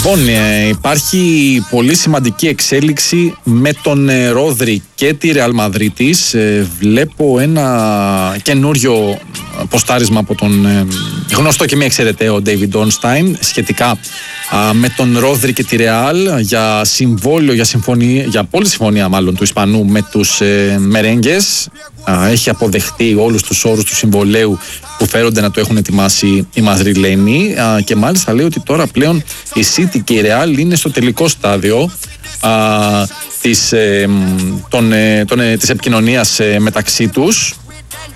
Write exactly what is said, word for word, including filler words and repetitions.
Λοιπόν, ε, υπάρχει πολύ σημαντική εξέλιξη με τον ε, Ρόδρυ και τη Ρεάλ Μαδρίτης. Ε, βλέπω ένα καινούριο ποστάρισμα από τον ε, γνωστό και μη εξαιρεταίο David Ornstein σχετικά α, με τον Ρόδρυ και τη Ρεάλ για συμβόλαιο, για, συμφωνία, για πόλη συμφωνία μάλλον του Ισπανού με τους ε, μερέγγες. Α, έχει αποδεχτεί όλους τους όρους του συμβολαίου που φέρονται να το έχουν ετοιμάσει οι Μαδριλένοι α, και μάλιστα λέει ότι τώρα πλέον η City και η Real είναι στο τελικό στάδιο α, της, ε, των, ε, των, ε, της επικοινωνίας ε, μεταξύ τους